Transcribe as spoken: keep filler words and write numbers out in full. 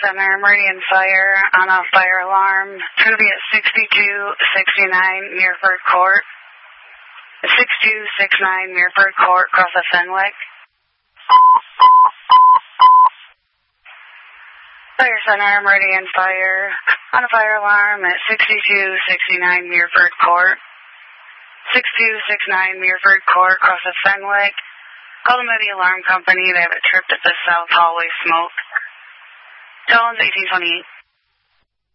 Center, Meridian Fire, on a fire alarm. It's going to be at sixty-two sixty-nine Muirford Court. sixty-two sixty-nine Muirford Court, across of Fenwick. Fire Center, Meridian Fire, on a fire alarm at sixty-two sixty-nine Muirford Court. sixty-two sixty-nine Muirford Court, across of Fenwick. Call the Moody Alarm Company. They have it tripped at the South Hallway Smoke. Jones, eighteen twenty-eight.